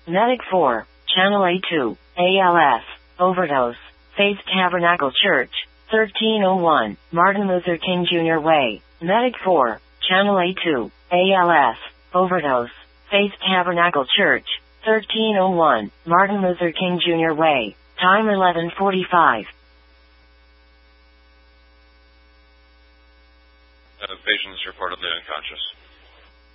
Medic 4, Channel A2, ALS, overdose, Faith Tabernacle Church, 1301, Martin Luther King Jr. Way. Medic 4, Channel A2, ALS, overdose, Faith Tabernacle Church, 1301, Martin Luther King Jr. Way. Time 11:45. Patient is reportedly unconscious.